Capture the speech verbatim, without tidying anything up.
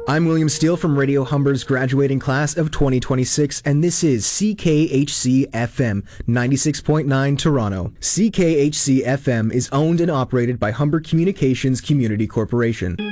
I'm William Steele from Radio Humber's graduating class of twenty twenty-six, and this is C K H C F M ninety-six point nine Toronto. C K H C F M is owned and operated by Humber Communications Community Corporation.